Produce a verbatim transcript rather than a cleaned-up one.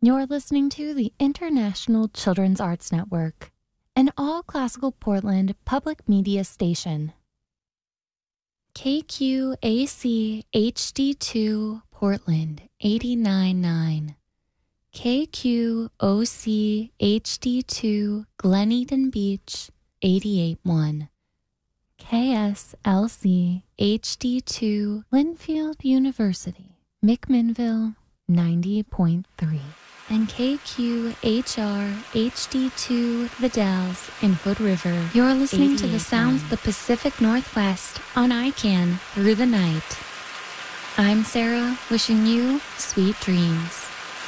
You're listening to the International Children's Arts Network, an all-classical Portland public media station. K Q A C H D two Portland eighty-nine point nine. K Q O C H D two Glen Eden Beach eighty-eight point one. K S L C H D two Linfield University, McMinnville ninety point three. And K Q H R H D two The Dalles in Hood River. You're listening to the sounds of the Pacific Northwest on I C A N Through the Night. I'm Sarah, wishing you sweet dreams.